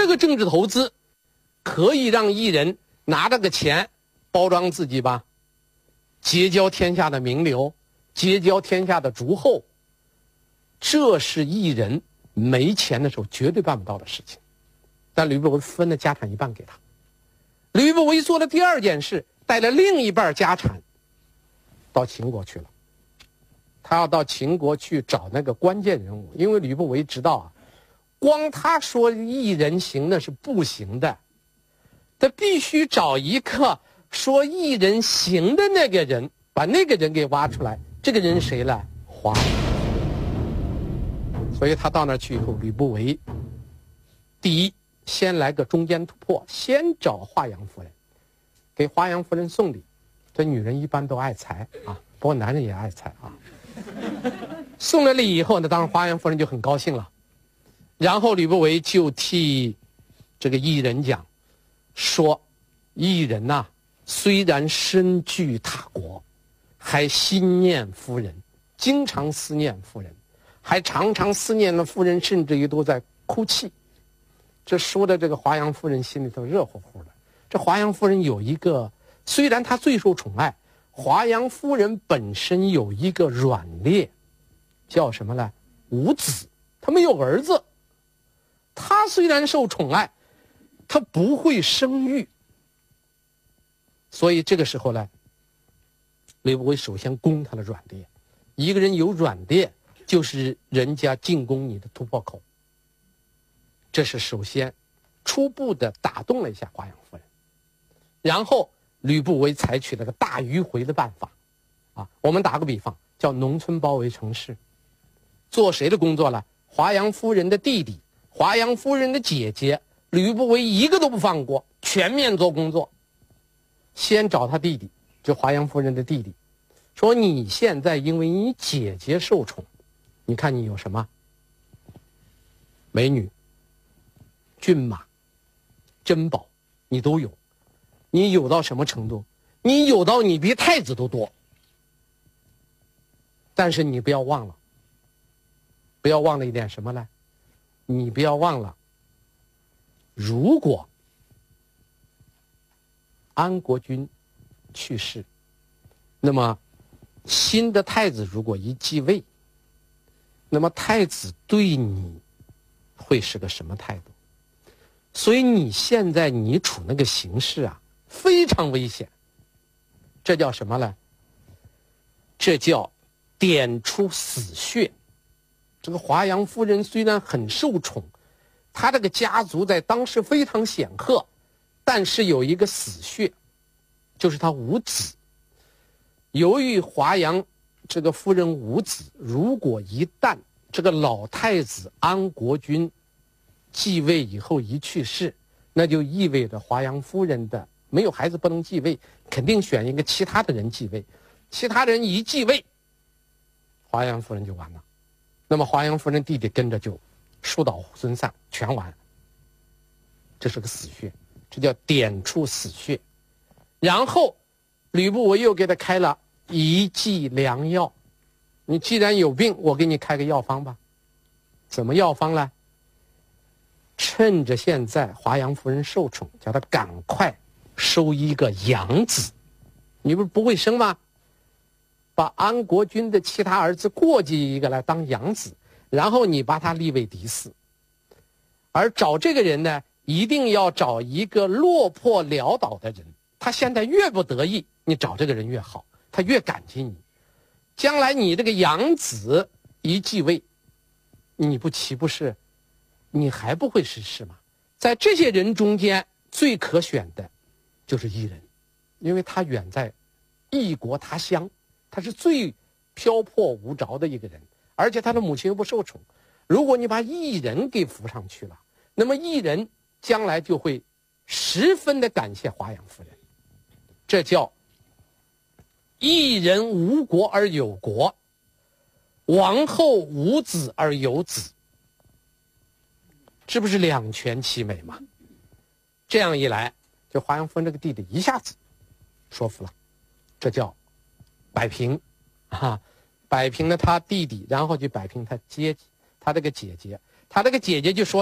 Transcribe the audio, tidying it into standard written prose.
这个政治投资可以让异人拿这个钱包装自己吧，结交天下的名流，结交天下的诸侯，这是异人没钱的时候绝对办不到的事情。但吕不韦分了家产一半给他。吕不韦做了第二件事，带了另一半家产到秦国去了。他要到秦国去找那个关键人物，因为吕不韦知道啊，光他说异人行的是不行的，他必须找一个说异人行的那个人，把那个人给挖出来。这个人谁呢？华阳。所以他到那儿去以后，吕不韦第一先来个中间突破，先找华阳夫人，给华阳夫人送礼。这女人一般都爱财啊，不过男人也爱财啊。送了礼以后呢，当然华阳夫人就很高兴了。然后吕不韦就替这个异人讲说，异人呐，虽然身居他国，还心念夫人，经常思念夫人，还常常思念的夫人，甚至于都在哭泣。这说的这个华阳夫人心里头热乎乎的。这华阳夫人有一个，虽然她最受宠爱，华阳夫人本身有一个软肋，叫什么呢？无子，她没有儿子。她虽然受宠爱，她不会生育。所以这个时候呢，吕不韦首先攻她的软肋。一个人有软肋，就是人家进攻你的突破口。这是首先初步的打动了一下华阳夫人。然后吕不韦采取了个大迂回的办法啊，我们打个比方，叫农村包围城市。做谁的工作了？华阳夫人的弟弟，华阳夫人的姐姐，吕不韦一个都不放过，全面做工作。先找他弟弟，就华阳夫人的弟弟，说你现在因为你姐姐受宠，你看你有什么？美女、骏马、珍宝，你都有。你有到什么程度？你有到你比太子都多。但是你不要忘了，不要忘了一点什么呢？你不要忘了，如果安国君去世，那么新的太子如果一继位，那么太子对你会是个什么态度？所以你现在你处那个形势啊，非常危险。这叫什么呢？这叫点出死穴。这个华阳夫人虽然很受宠，她这个家族在当时非常显赫，但是有一个死穴，就是她无子。由于华阳这个夫人无子，如果一旦这个老太子安国君继位以后一去世，那就意味着华阳夫人的没有孩子不能继位，肯定选一个其他的人继位。其他人一继位，华阳夫人就完了。那么华阳夫人弟弟跟着就树倒猢狲，全完。这是个死穴，这叫点出死穴。然后吕不韦又给他开了一剂良药。你既然有病，我给你开个药方吧。怎么药方呢？趁着现在华阳夫人受宠，叫他赶快收一个养子。你不会生吗？把安国君的其他儿子过继一个来当养子，然后你把他立为嫡嗣。而找这个人呢，一定要找一个落魄潦倒的人。他现在越不得意，你找这个人越好，他越感激你。将来你这个养子一继位，你不岂不是你还不会实施吗？在这些人中间，最可选的就是异人，因为他远在异国他乡，他是最漂泊无着的一个人，而且他的母亲又不受宠。如果你把异人给扶上去了，那么异人将来就会十分的感谢华阳夫人。这叫异人无国而有国，王后无子而有子，这不是两全其美吗？这样一来，就华阳夫人这个弟弟一下子说服了，这叫摆平啊，摆平了他弟弟，然后就摆平他阶级，他这个姐姐，他这个姐姐就说